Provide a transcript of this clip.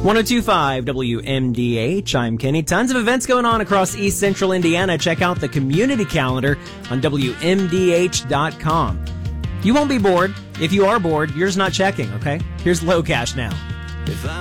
1025 WMDH. I'm Kenny. Tons of events going on across East Central Indiana. Check out the community calendar on WMDH.com. You won't be bored. If you are bored, you're just not checking, okay? Here's Low Cash now. If I